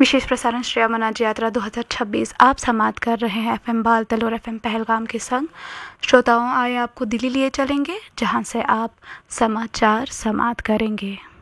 विशेष प्रसारण श्रेया मनाज यात्रा 2026 आप समाप्त कर रहे हैं FM बालतल और FM पहलगाम के संग। श्रोताओं, आए आपको दिल्ली लिए चलेंगे, जहां से आप समाचार समाप्त करेंगे।